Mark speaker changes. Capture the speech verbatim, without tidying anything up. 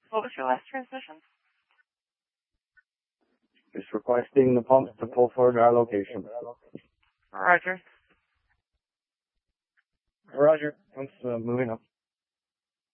Speaker 1: What was your last transmission?
Speaker 2: Just requesting the pump to pull forward our location.
Speaker 1: Roger.
Speaker 2: Roger. Pumps uh, moving up.